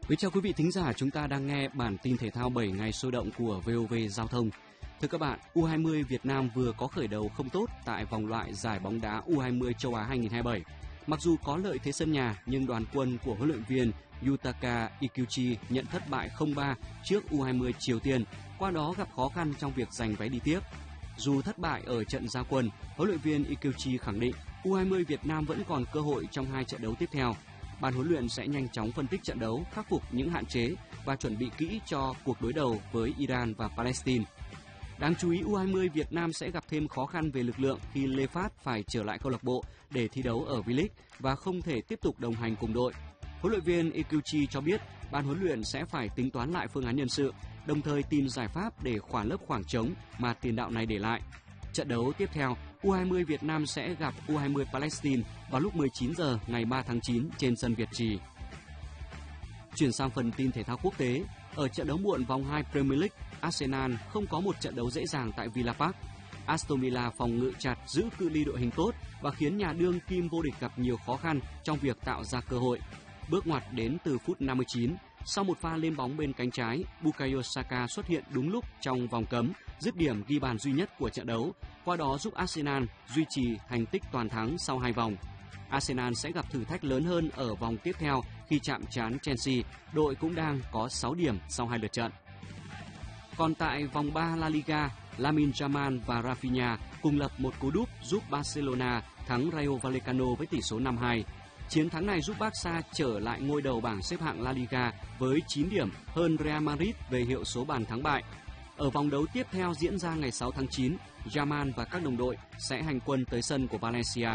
Quý chào quý vị thính giả, chúng ta đang nghe bản tin thể thao 7 ngày sôi động của VOV Giao thông. Thưa các bạn, U20 Việt Nam vừa có khởi đầu không tốt tại vòng loại giải bóng đá U20 châu Á 2027. Mặc dù có lợi thế sân nhà, nhưng đoàn quân của huấn luyện viên Yutaka Ikuchi nhận thất bại 0-3 trước U20 Triều Tiên, qua đó gặp khó khăn trong việc giành vé đi tiếp. Dù thất bại ở trận ra quân, huấn luyện viên Ikuchi khẳng định U20 Việt Nam vẫn còn cơ hội trong 2 trận đấu tiếp theo. Ban huấn luyện sẽ nhanh chóng phân tích trận đấu, khắc phục những hạn chế và chuẩn bị kỹ cho cuộc đối đầu với Iran và Palestine. Đáng chú ý, U20 Việt Nam sẽ gặp thêm khó khăn về lực lượng khi Lê Phát phải trở lại câu lạc bộ để thi đấu ở V-League và không thể tiếp tục đồng hành cùng đội. Huấn luyện viên Ikuchi cho biết ban huấn luyện sẽ phải tính toán lại phương án nhân sự, đồng thời tìm giải pháp để khoản lấp khoảng trống mà tiền đạo này để lại. Trận đấu tiếp theo, U20 Việt Nam sẽ gặp U20 Palestine vào lúc 19 giờ ngày 3 tháng 9 trên sân Việt Trì. Chuyển sang phần tin thể thao quốc tế, ở trận đấu muộn vòng 2 Premier League, Arsenal không có một trận đấu dễ dàng tại Villa Park. Aston Villa phòng ngự chặt, giữ cự ly đội hình tốt và khiến nhà đương kim vô địch gặp nhiều khó khăn trong việc tạo ra cơ hội. Bước ngoặt đến từ phút 59, sau một pha lên bóng bên cánh trái, Bukayo Saka xuất hiện đúng lúc trong vòng cấm, dứt điểm ghi bàn duy nhất của trận đấu, qua đó giúp Arsenal duy trì thành tích toàn thắng sau 2 vòng. Arsenal sẽ gặp thử thách lớn hơn ở vòng tiếp theo khi chạm trán Chelsea, đội cũng đang có 6 điểm sau 2 lượt trận. Còn tại vòng 3 La Liga, Lamine Yamal và Rafinha cùng lập một cú đúp giúp Barcelona thắng Rayo Vallecano với tỷ số 5-2. Chiến thắng này giúp Barca trở lại ngôi đầu bảng xếp hạng La Liga với 9 điểm hơn Real Madrid về hiệu số bàn thắng bại. Ở vòng đấu tiếp theo diễn ra ngày 6 tháng 9, Yamal và các đồng đội sẽ hành quân tới sân của Valencia.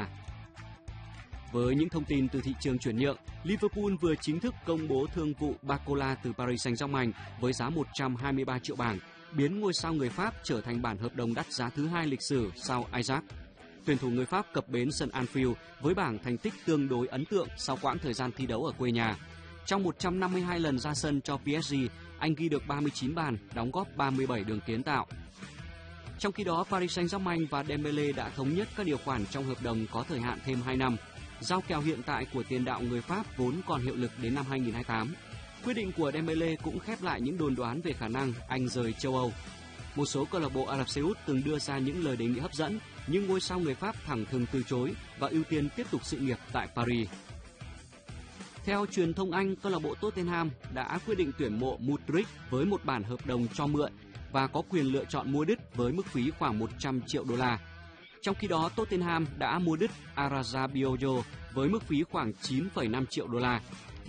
Với những thông tin từ thị trường chuyển nhượng, Liverpool vừa chính thức công bố thương vụ Barcola từ Paris Saint-Germain với giá 123 triệu bảng, biến ngôi sao người Pháp trở thành bản hợp đồng đắt giá thứ 2 lịch sử sau Ajax. Tuyển thủ người Pháp cập bến sân Anfield với bảng thành tích tương đối ấn tượng sau quãng thời gian thi đấu ở quê nhà. Trong 152 lần ra sân cho PSG, anh ghi được 39 bàn, đóng góp 37 đường kiến tạo. Trong khi đó, Paris Saint-Germain và Dembélé đã thống nhất các điều khoản trong hợp đồng có thời hạn thêm 2 năm. Giao kèo hiện tại của tiền đạo người Pháp vốn còn hiệu lực đến năm 2028. Quyết định của Dembélé cũng khép lại những đồn đoán về khả năng anh rời châu Âu. Một số câu lạc bộ Ả Rập Xê Út từng đưa ra những lời đề nghị hấp dẫn, nhưng ngôi sao người Pháp thẳng thừng từ chối và ưu tiên tiếp tục sự nghiệp tại Paris. Theo truyền thông Anh, câu lạc bộ Tottenham đã quyết định tuyển mộ Mudryk với một bản hợp đồng cho mượn và có quyền lựa chọn mua đứt với mức phí khoảng 100 triệu đô la. Trong khi đó, Tottenham đã mua đứt Arrazabioyo với mức phí khoảng 9,5 triệu đô la.